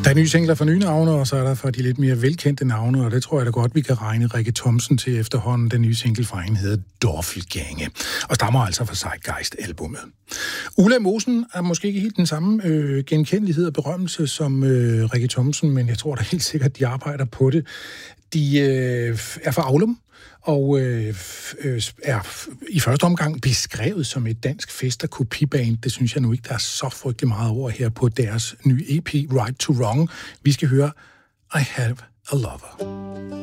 Der er nye singler for nye navne, og så er der for de lidt mere velkendte navne, og det tror jeg da godt, vi kan regne Rikke Thomsen til efterhånden. Den nye single fra hende hedder Dorfelgænge, og stammer altså fra Zeitgeist-albummet. Ulla Mosen er måske ikke helt den samme genkendelighed og berømmelse som Rikke Thomsen, men jeg tror da helt sikkert, de arbejder på det. De er fra Aulum, og er i første omgang beskrevet som et dansk fest- og kopiband. Det synes jeg nu ikke, der er så frygtelig meget over her på deres nye EP, Right to Wrong. Vi skal høre I Have a Lover.